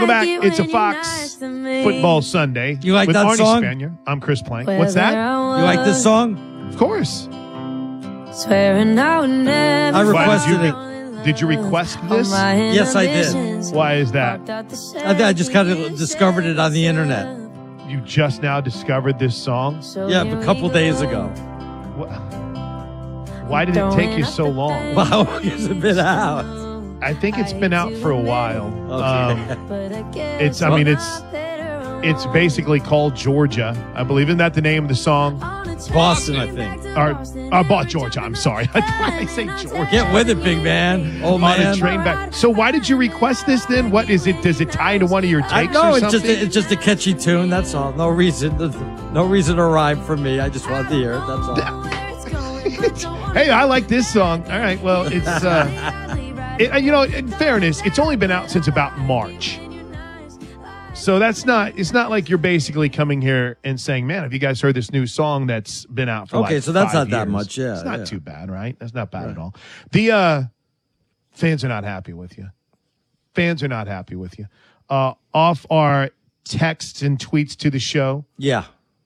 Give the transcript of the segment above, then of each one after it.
Welcome back. It's a Fox Football Sunday. You like with that Arnie song? Spanier. I'm Chris Plank. What's that? You like this song? Of course. Swearing I would never. I requested it. Did you request this? Yes, I did. Why is that? I just kind of discovered it on the internet. You just now discovered this song? Yeah, a couple days ago. Why did it take you so long? Wow, it's been out. I think it's been out for a while. Okay. It's basically called Georgia. I believe. Isn't that the name of the song? Boston, I think. Or Georgia. I'm sorry. I say Georgia. Get with it, big man. Old On man. a train back. So why did you request this then? What is it? Does it tie to one of your takes No, or it's something? it's just a catchy tune. That's all. No reason to rhyme for me. I just wanted to hear it. That's all. Hey, I like this song. All right. Well, it's in fairness, it's only been out since about March. So it's not like you're basically coming here and saying, man, have you guys heard this new song that's been out for Okay, like so that's 5 not that years? much, yeah. It's not yeah. too bad, right? That's not bad at all. The fans are not happy with you. Fans are not happy with you. Off our texts and tweets to the show. Yeah.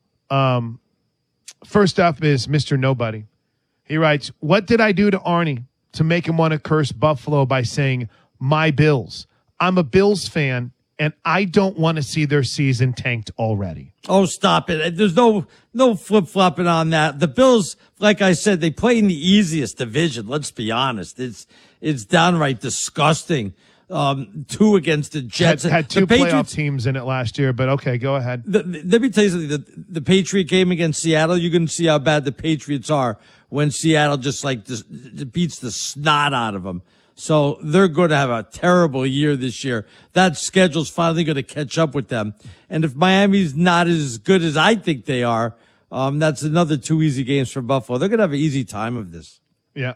First up is Mr. Nobody. He writes, what did I do to Arnie to make him want to curse Buffalo by saying, my Bills? I'm a Bills fan, and I don't want to see their season tanked already. Oh, stop it. There's no flip-flopping on that. The Bills, like I said, they play in the easiest division. Let's be honest. It's downright disgusting. 2 against the Jets. Had 2 the playoff teams in it last year, but okay, go ahead. Let me tell you something. The Patriot game against Seattle, you can see how bad the Patriots are when Seattle just beats the snot out of them. So they're going to have a terrible year this year. That schedule's finally going to catch up with them. And if Miami's not as good as I think they are, that's another 2 easy games for Buffalo. They're going to have an easy time of this. Yeah.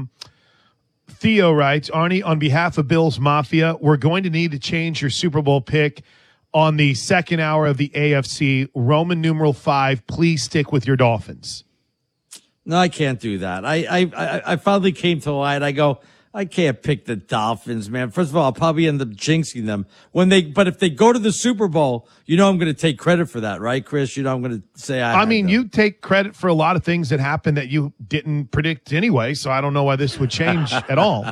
Theo writes, Arnie, on behalf of Bills Mafia, we're going to need to change your Super Bowl pick on the second hour of the AFC. Roman numeral 5, please stick with your Dolphins. No, I can't do that. I finally came to the light. I go, I can't pick the Dolphins, man. First of all, I'll probably end up jinxing them but if they go to the Super Bowl, I'm going to take credit for that, right, Chris? I'm going to say you take credit for a lot of things that happened that you didn't predict anyway, so I don't know why this would change at all.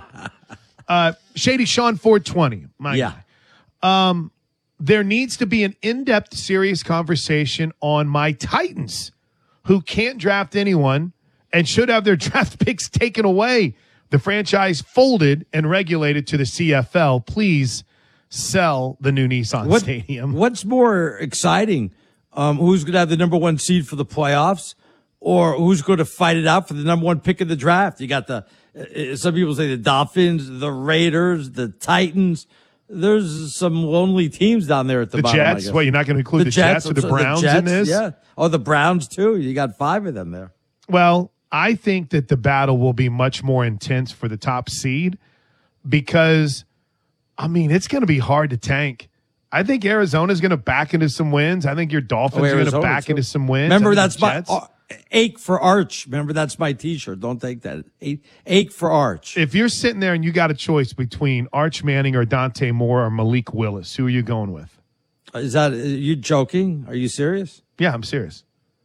Shady Sean 420, guy. There needs to be an in-depth, serious conversation on my Titans, who can't draft anyone and should have their draft picks taken away. The franchise folded and regulated to the CFL. Please sell the new Nissan Stadium. What's more exciting? Who's going to have the number 1 seed for the playoffs, or who's going to fight it out for the number 1 pick in the draft? You got some people say the Dolphins, the Raiders, the Titans. There's some lonely teams down there at the bottom. The Jets? Well, you're not going to include the Jets or the Browns in this? Yeah. Oh, the Browns too. You got 5 of them there. Well, I think that the battle will be much more intense for the top seed because, it's going to be hard to tank. I think Arizona's going to back into some wins. I think your Dolphins are going to back into some wins. Remember, that's my ache for Arch. Remember, that's my T-shirt. Don't take that. Ache for Arch. If you're sitting there and you got a choice between Arch Manning or Dante Moore or Malik Willis, who are you going with? Are you joking? Are you serious? Yeah, I'm serious.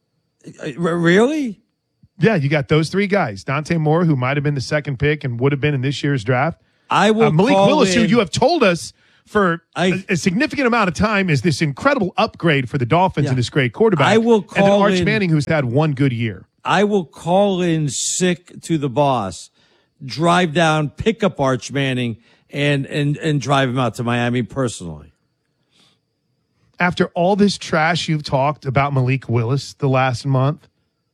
Really? Yeah, you got those 3 guys. Dante Moore, who might have been the second pick and would have been in this year's draft. I will Malik Willis, who you have told us for a significant amount of time is this incredible upgrade for the Dolphins and this great quarterback. I will call and then Arch Manning, who's had 1 good year. I will call in sick to the boss, drive down, pick up Arch Manning, and drive him out to Miami personally. After all this trash you've talked about Malik Willis the last month,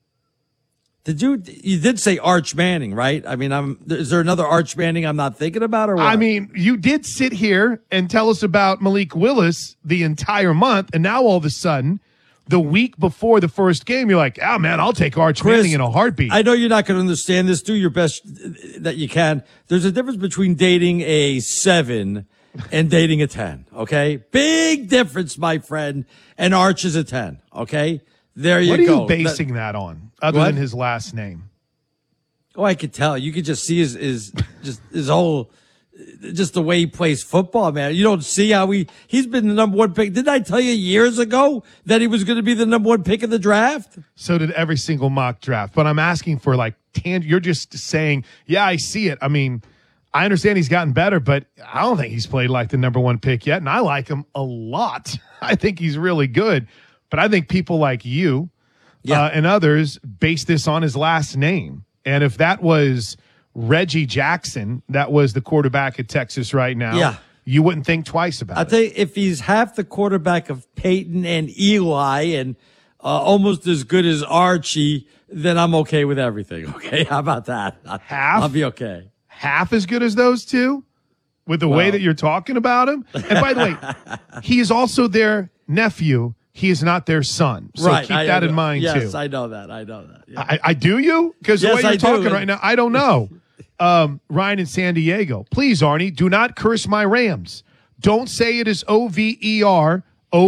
you did say Arch Manning, right? Is there another Arch Manning I'm not thinking about, or what? You did sit here and tell us about Malik Willis the entire month, and now all of a sudden, the week before the first game, you're like, oh man, I'll take Arch Manning in a heartbeat. I know you're not going to understand this. Do your best that you can. There's a difference between dating a 7 and dating a 10, okay? Big difference, my friend. And Arch is a 10, okay? There you go. What are you basing that on, other than his last name? Oh, I could tell. You could just see his whole just the way he plays football, man. You don't see how he's been the number one pick. Didn't I tell you years ago that he was going to be the number one pick in the draft? So did every single mock draft. But I'm asking for you're just saying, yeah, I see it. I mean, I understand he's gotten better, but I don't think he's played like the number one pick yet. And I like him a lot. I think he's really good. But I think people like you and others base this on his last name. And if that was Reggie Jackson, that was the quarterback at Texas right now, you wouldn't think twice about it. I'll tell you, if he's half the quarterback of Peyton and Eli and almost as good as Archie, then I'm okay with everything. Okay, how about that? I'll be okay. Half as good as those two with the way that you're talking about him. And by the way, he is also their nephew. He is not their son. So keep that in mind, too. Yes, I know that. Yeah. I do you? Because the way you're talking right now, I don't know. Ryan in San Diego. Please, Arnie, do not curse my Rams. Don't say it is OVER,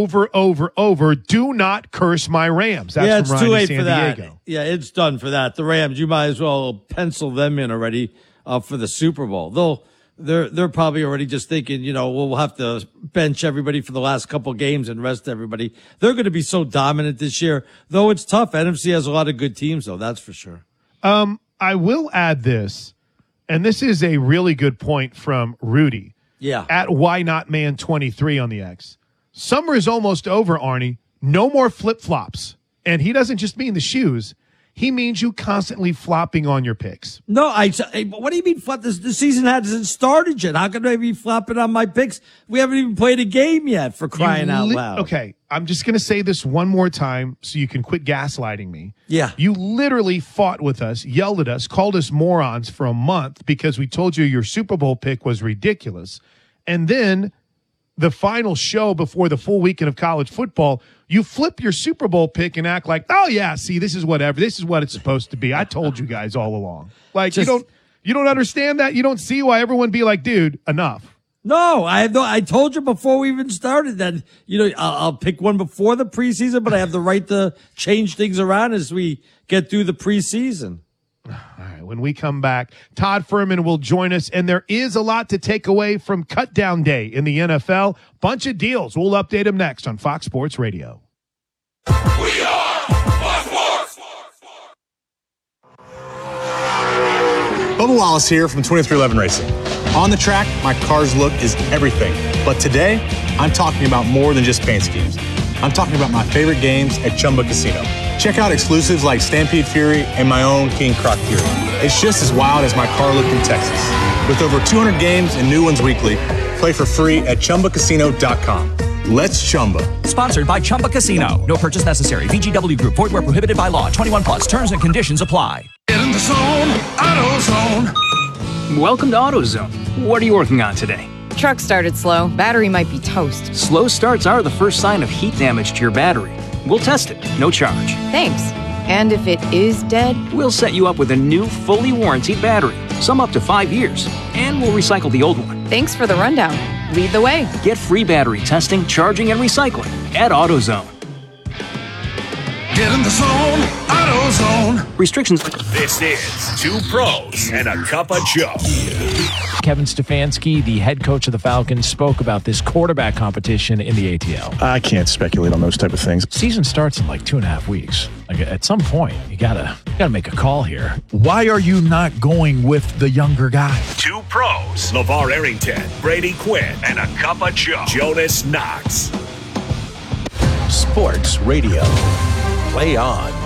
over. Do not curse my Rams. That's from Ryan too late in San for that. Diego. Yeah, it's done for that. The Rams, you might as well pencil them in already for the Super Bowl. They're probably already just thinking, we'll have to bench everybody for the last couple games and rest everybody. They're going to be so dominant this year, though it's tough. NFC has a lot of good teams, though. That's for sure. I will add this, and this is a really good point from Rudy. Yeah. At Why Not Man 23 on the X. Summer is almost over, Arnie. No more flip-flops. And he doesn't just mean the shoes. He means you constantly flopping on your picks. No, what do you mean flop? The season hasn't started yet. How can I be flopping on my picks? We haven't even played a game yet, for crying out loud. Okay, I'm just going to say this one more time so you can quit gaslighting me. Yeah. You literally fought with us, yelled at us, called us morons for a month because we told you your Super Bowl pick was ridiculous. And then the final show before the full weekend of college football, you flip your Super Bowl pick and act like, oh yeah, see, this is whatever. This is what it's supposed to be. I told you guys all along. You don't understand that? You don't see why everyone be like, dude, enough. No, I told you before we even started that, I'll pick one before the preseason, but I have the right to change things around as we get through the preseason. All right, when we come back, Todd Furman will join us, and there is a lot to take away from Cut Down Day in the NFL. Bunch of deals. We'll update them next on Fox Sports Radio. We are Fox Sports. Bubba Wallace here from 2311 Racing. On the track, my car's look is everything. But today, I'm talking about more than just paint schemes. I'm talking about my favorite games at Chumba Casino. Check out exclusives like Stampede Fury and my own King Croc Fury. It's just as wild as my car look in Texas. With over 200 games and new ones weekly, play for free at ChumbaCasino.com. Let's Chumba. Sponsored by Chumba Casino. No purchase necessary. VGW Group. Void where prohibited by law. 21 plus. Terms and conditions apply. Get in the zone, AutoZone. Welcome to AutoZone. What are you working on today? Truck started slow. Battery might be toast. Slow starts are the first sign of heat damage to your battery. We'll test it. No charge. Thanks. And if it is dead? We'll set you up with a new, fully warranted battery. Some up to 5 years. And we'll recycle the old one. Thanks for the rundown. Lead the way. Get free battery testing, charging, and recycling at AutoZone. Get in the zone, AutoZone. Restrictions. This is Two Pros and a Cup of Joe. Kevin Stefanski, the head coach of the Falcons, spoke about this quarterback competition in the ATL. I can't speculate on those type of things. Season starts in like 2.5 weeks. Like at some point, you gotta make a call here. Why are you not going with the younger guy? Two Pros, LeVar Arrington, Brady Quinn, and a Cup of Joe, Jonas Knox. Sports Radio. Play on.